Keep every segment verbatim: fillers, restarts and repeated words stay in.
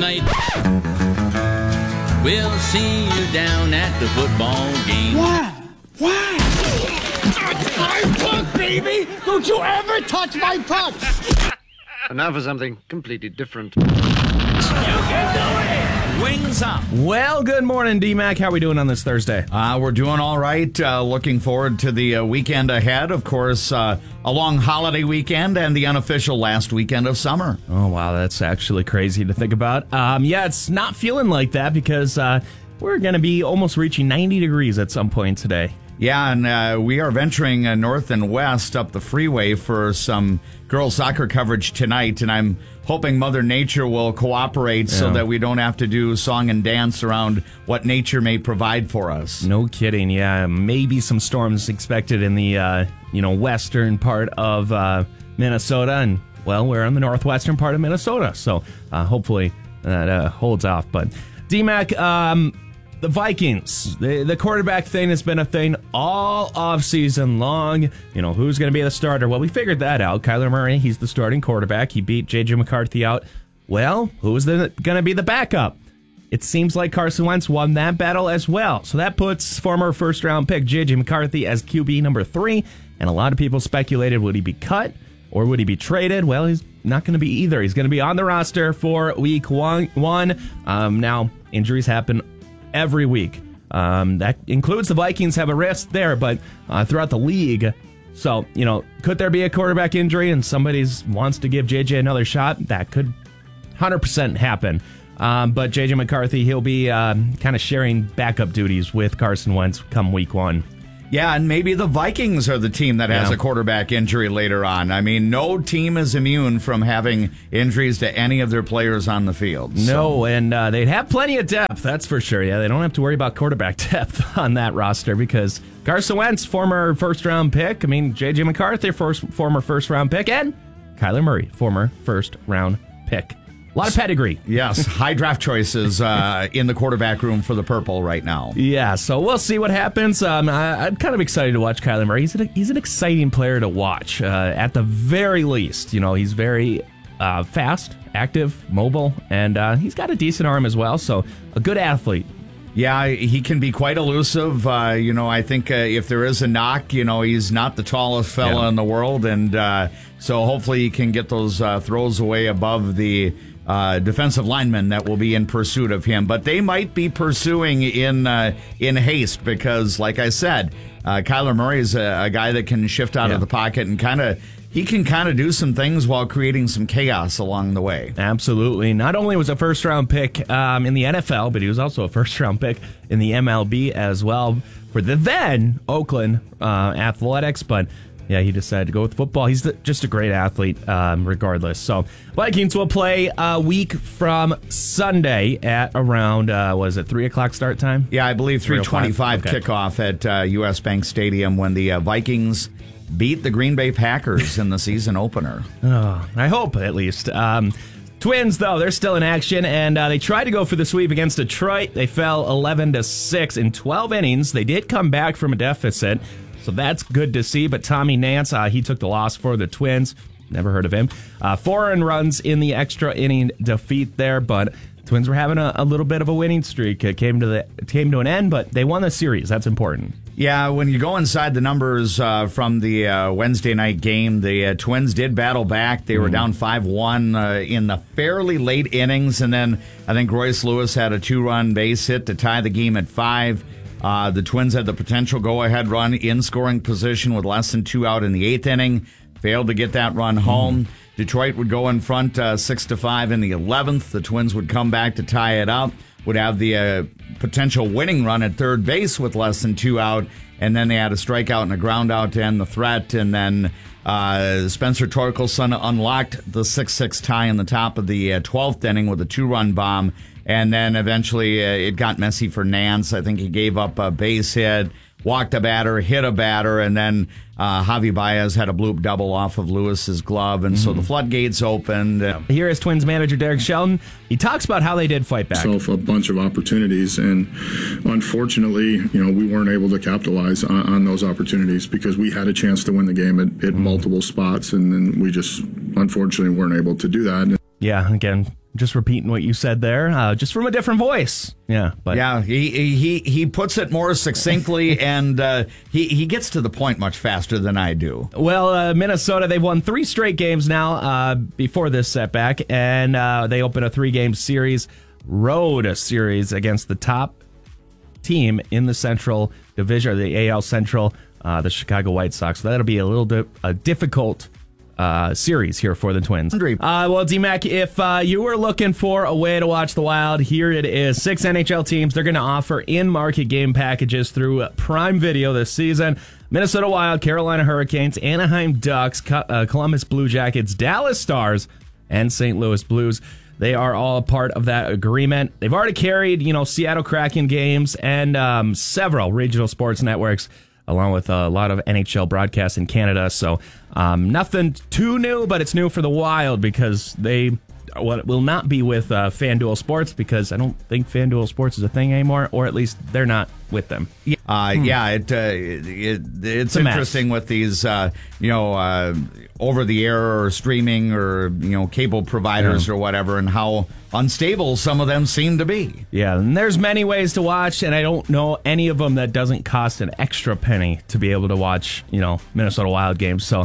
night. We'll see you down at the football game. Why? Why? My puck, baby! Don't you ever touch my puck! And now for something completely different. You can do it! Wings up. Well, good morning, D-Mac. How are we doing on this Thursday? Uh, we're doing all right. Uh, looking forward to the uh, weekend ahead. Of course, uh, a long holiday weekend and the unofficial last weekend of summer. Oh, wow. That's actually crazy to think about. Um, yeah, it's not feeling like that because uh, we're going to be almost reaching ninety degrees at some point today. Yeah, and uh, we are venturing uh, north and west up the freeway for some girls soccer coverage tonight, and I'm hoping Mother Nature will cooperate yeah. so that we don't have to do song and dance around what nature may provide for us. No kidding, yeah. Maybe some storms expected in the uh, you know western part of uh, Minnesota, and, well, we're in the northwestern part of Minnesota, so uh, hopefully that uh, holds off. But, D-Mac, um... the Vikings, the, the quarterback thing has been a thing all off-season long. You know, who's going to be the starter? Well, we figured that out. Kyler Murray, he's the starting quarterback. He beat J J McCarthy out. Well, who's going to be the backup? It seems like Carson Wentz won that battle as well. So that puts former first-round pick J J McCarthy as Q B number three. And a lot of people speculated, would he be cut or would he be traded? Well, he's not going to be either. He's going to be on the roster for week one. one. Um, now, injuries happen every week. Um, that includes the Vikings have a risk there, but uh, throughout the league. So, you know, could there be a quarterback injury and somebody wants to give J J another shot? That could one hundred percent happen. Um, but J J McCarthy, he'll be um, kind of sharing backup duties with Carson Wentz come week one. Yeah, and maybe the Vikings are the team that has yeah. a quarterback injury later on. I mean, no team is immune from having injuries to any of their players on the field. No, so. and uh, they'd have plenty of depth, that's for sure. Yeah, they don't have to worry about quarterback depth on that roster because Carson Wentz, former first-round pick. I mean, J J McCarthy, first, former first-round pick. And Kyler Murray, former first-round pick. A lot of pedigree. Yes, high draft choices uh, in the quarterback room for the Purple right now. Yeah, so we'll see what happens. Um, I, I'm kind of excited to watch Kyler Murray. He's an, he's an exciting player to watch, uh, at the very least. You know, he's very uh, fast, active, mobile, and uh, he's got a decent arm as well, so a good athlete. Yeah, he can be quite elusive. Uh, you know, I think uh, if there is a knock, you know, he's not the tallest fella yeah. in the world, and uh, so hopefully he can get those uh, throws away above the Uh, defensive linemen that will be in pursuit of him, but they might be pursuing in uh, in haste because, like I said, uh, Kyler Murray is a, a guy that can shift out yeah. of the pocket and kind of he can kind of do some things while creating some chaos along the way. Absolutely. Not only was a first round pick um, in the N F L, but he was also a first round pick in the M L B as well for the then Oakland uh, Athletics, but. Yeah, he decided to go with football. He's the, just a great athlete, um, regardless. So, Vikings will play a week from Sunday at around, uh, was it three o'clock start time? Yeah, I believe three twenty-five okay. kickoff at uh, U S Bank Stadium when the uh, Vikings beat the Green Bay Packers in the season opener. Oh, I hope, at least. Um, Twins, though, they're still in action, and uh, they tried to go for the sweep against Detroit. They fell eleven to six in twelve innings. They did come back from a deficit. So that's good to see. But Tommy Nance, uh, he took the loss for the Twins. Never heard of him. Uh, four earned runs in the extra inning defeat there. But Twins were having a, a little bit of a winning streak. It came to the it came to an end, but they won the series. That's important. Yeah, when you go inside the numbers uh, from the uh, Wednesday night game, the uh, Twins did battle back. They were mm. down five one uh, in the fairly late innings. And then I think Royce Lewis had a two-run base hit to tie the game at five. Uh, the Twins had the potential go-ahead run in scoring position with less than two out in the eighth inning. Failed to get that run home. Mm-hmm. Detroit would go in front uh, six to five in the eleventh. The Twins would come back to tie it up. Would have the uh, potential winning run at third base with less than two out. And then they had a strikeout and a ground out to end the threat. And then uh, Spencer Torkelson unlocked the six six tie in the top of the uh, twelfth inning with a two-run bomb. And then eventually uh, it got messy for Nance. I think he gave up a base hit, walked a batter, hit a batter, and then uh, Javi Baez had a bloop double off of Lewis's glove, and mm-hmm. so the floodgates opened. Here is Twins manager Derek Shelton. He talks about how they did fight back. So a bunch of opportunities, and unfortunately, you know, we weren't able to capitalize on, on those opportunities because we had a chance to win the game at, at mm-hmm. multiple spots, and then we just unfortunately weren't able to do that. Yeah, again, just repeating what you said there, uh, just from a different voice. Yeah, but yeah, he he he puts it more succinctly, and uh, he he gets to the point much faster than I do. Well, uh, Minnesota, they've won three straight games now uh, before this setback, and uh, they open a three-game series, road series against the top team in the Central Division, or the A L Central, uh, the Chicago White Sox. So that'll be a little bit a difficult Uh, series here for the Twins. Uh, well, D-Mac, if uh, you were looking for a way to watch the Wild, here it is. Six N H L teams. They're going to offer in-market game packages through Prime Video this season. Minnesota Wild, Carolina Hurricanes, Anaheim Ducks, Co- uh, Columbus Blue Jackets, Dallas Stars, and Saint Louis Blues. They are all a part of that agreement. They've already carried, you know, Seattle Kraken games and um, several regional sports networks, along with a lot of N H L broadcasts in Canada. So um, nothing too new, but it's new for the Wild because they well, will not be with uh, FanDuel Sports, because I don't think FanDuel Sports is a thing anymore, or at least they're not with them. Uh, hmm. Yeah, it, uh, it, it it's, it's interesting with these, uh, you know, uh, over-the-air or streaming or, you know, cable providers yeah. or whatever, and how unstable some of them seem to be. Yeah, and there's many ways to watch, and I don't know any of them that doesn't cost an extra penny to be able to watch, you know, Minnesota Wild games. So,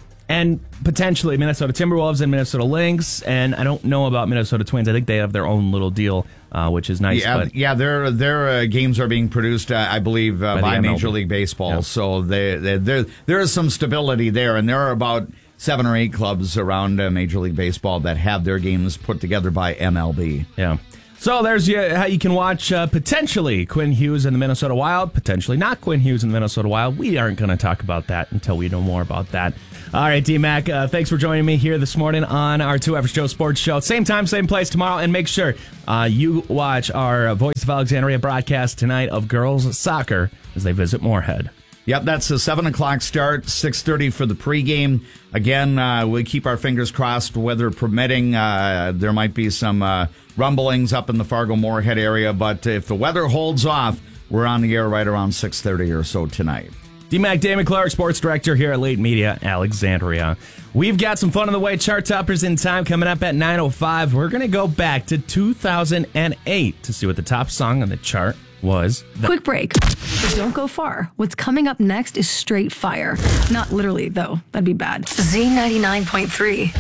and potentially Minnesota Timberwolves and Minnesota Lynx, and I don't know about Minnesota Twins. I think they have their own little deal, uh, which is nice. Yeah, but yeah, their their uh, games are being produced, uh, I believe, uh, by, by Major League Baseball. Yeah. So they, they, there there is some stability there, and there are about seven or eight clubs around uh, Major League Baseball that have their games put together by M L B. Yeah. So there's uh, how you can watch uh, potentially Quinn Hughes and the Minnesota Wild, potentially not Quinn Hughes and the Minnesota Wild. We aren't going to talk about that until we know more about that. All right, D-Mac, uh, thanks for joining me here this morning on our Two Average Joe Sports Show. Same time, same place tomorrow, and make sure uh, you watch our Voice of Alexandria broadcast tonight of girls soccer as they visit Moorhead. Yep, that's a seven o'clock start, six thirty for the pregame. Again, uh, we keep our fingers crossed, weather permitting. Uh, there might be some uh, rumblings up in the Fargo-Moorhead area, but if the weather holds off, we're on the air right around six thirty or so tonight. D-Mac, Damon Clark, sports director here at Late Media, Alexandria. We've got some fun on the way. Chart toppers in time coming up at nine oh five. We're going to go back to two thousand eight to see what the top song on the chart was. Quick break. But don't go far. What's coming up next is straight fire. Not literally, though. That'd be bad. Z ninety-nine point three.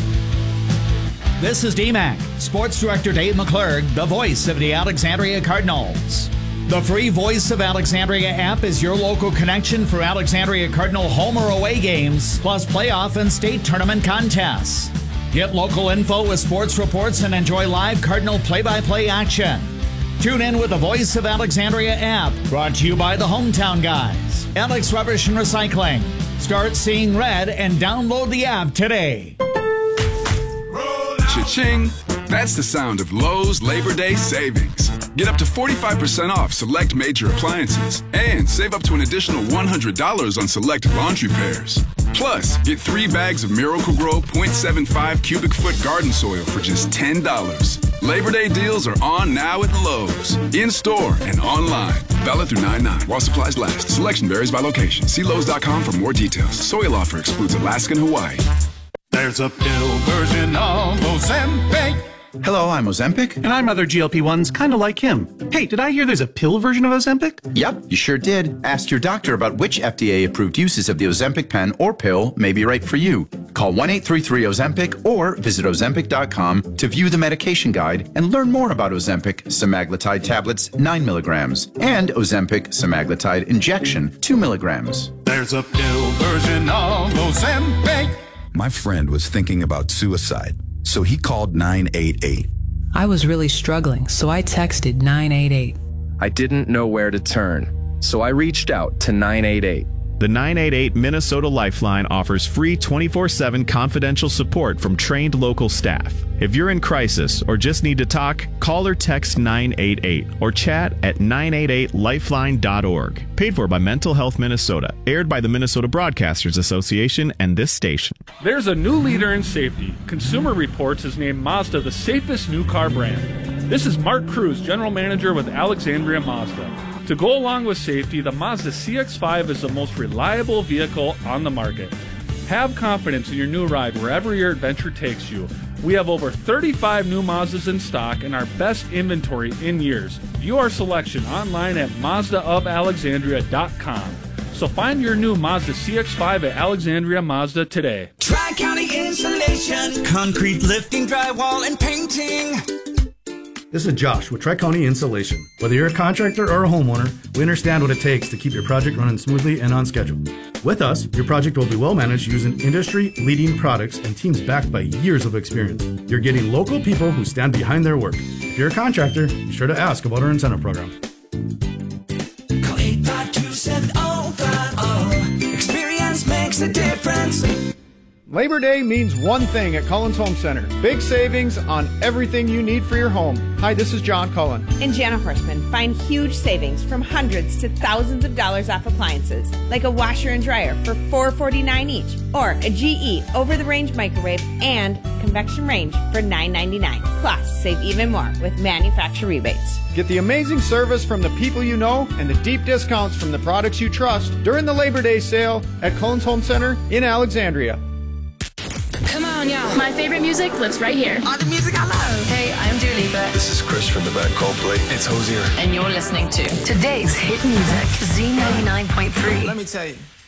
This is D-Mac, sports director Dave McClurg, the voice of the Alexandria Cardinals. The free Voice of Alexandria app is your local connection for Alexandria Cardinal home or away games, plus playoff and state tournament contests. Get local info with sports reports and enjoy live Cardinal play-by-play action. Tune in with the Voice of Alexandria app, brought to you by the Hometown Guys, Alex Rubbish and Recycling. Start seeing red and download the app today. Cha-ching! That's the sound of Lowe's Labor Day savings. Get up to forty-five percent off select major appliances and save up to an additional one hundred dollars on select laundry pairs. Plus, get three bags of Miracle-Gro point seven five cubic foot garden soil for just ten dollars. Labor Day deals are on now at Lowe's. In-store and online. Valid through nine nine while supplies last. Selection varies by location. See Lowe's dot com for more details. Soil offer excludes Alaska and Hawaii. There's a pill version of Ozempic. Hello, I'm Ozempic. And I'm other G L P ones kind of like him. Hey, did I hear there's a pill version of Ozempic? Yep, you sure did. Ask your doctor about which F D A-approved uses of the Ozempic pen or pill may be right for you. Call one eight three three Ozempic or visit Ozempic dot com to view the medication guide and learn more about Ozempic semaglutide tablets nine milligrams and Ozempic semaglutide injection two milligrams. There's a pill version of Ozempic. My friend was thinking about suicide, so he called nine eight eight. I was really struggling, so I texted nine eight eight. I didn't know where to turn, so I reached out to nine eight eight. The nine eight eight Minnesota Lifeline offers free twenty-four seven confidential support from trained local staff. If you're in crisis or just need to talk, call or text nine eight eight or chat at nine eight eight lifeline dot org. Paid for by Mental Health Minnesota. Aired by the Minnesota Broadcasters Association and this station. There's a new leader in safety. Consumer Reports has named Mazda the safest new car brand. This is Mark Cruz, General Manager with Alexandria Mazda. To go along with safety, the Mazda C X five is the most reliable vehicle on the market. Have confidence in your new ride wherever your adventure takes you. We have over thirty-five new Mazdas in stock and our best inventory in years. View our selection online at Mazda of Alexandria dot com. So find your new Mazda C X five at Alexandria Mazda today. Tri-County Insulation, concrete lifting, drywall, and painting. This is Josh with Tri-County Insulation. Whether you're a contractor or a homeowner, we understand what it takes to keep your project running smoothly and on schedule. With us, your project will be well managed using industry-leading products and teams backed by years of experience. You're getting local people who stand behind their work. If you're a contractor, be sure to ask about our incentive program. Call eight five two seven oh five oh. Experience makes a difference. Labor Day means one thing at Cullen's Home Center. Big savings on everything you need for your home. Hi, this is John Cullen. And Jana Horstman. Find huge savings from hundreds to thousands of dollars off appliances, like a washer and dryer for four forty-nine each, or a G E over-the-range microwave and convection range for nine ninety-nine. Plus, save even more with manufacturer rebates. Get the amazing service from the people you know and the deep discounts from the products you trust during the Labor Day sale at Cullen's Home Center in Alexandria. Come on, y'all. My favorite music lives right here. All the music I love. Hey, I'm Dua Lipa. This is Chris from the band Coldplay. It's Hozier. And you're listening to Today's hit music, Z ninety-nine point three. Let me tell you.